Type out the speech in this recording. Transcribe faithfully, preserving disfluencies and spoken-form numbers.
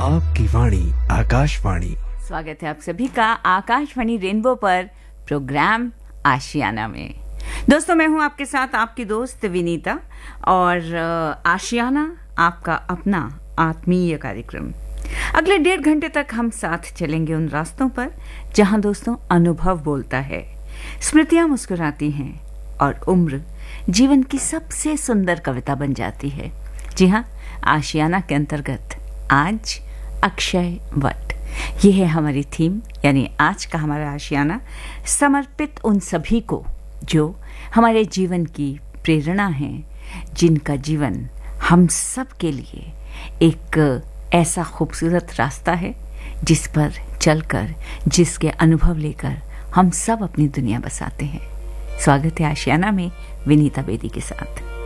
आपकी वाणी आकाशवाणी। स्वागत है आप सभी का आकाशवाणी रेनबो पर प्रोग्राम आशियाना में। दोस्तों, मैं हूं आपके साथ आपकी दोस्त विनीता और आशियाना आपका अपना आत्मीय कार्यक्रम। अगले डेढ़ घंटे तक हम साथ चलेंगे उन रास्तों पर जहां दोस्तों अनुभव बोलता है, स्मृतियां मुस्कुराती हैं और उम्र जीवन की सबसे सुंदर कविता बन जाती है। जी हाँ, आशियाना के अंतर्गत आज अक्षय वट, ये है हमारी थीम, यानी आज का हमारा आशियाना समर्पित उन सभी को जो हमारे जीवन की प्रेरणा हैं, जिनका जीवन हम सब के लिए एक ऐसा खूबसूरत रास्ता है जिस पर चलकर, जिसके अनुभव लेकर हम सब अपनी दुनिया बसाते हैं। स्वागत है आशियाना में विनीता बेदी के साथ।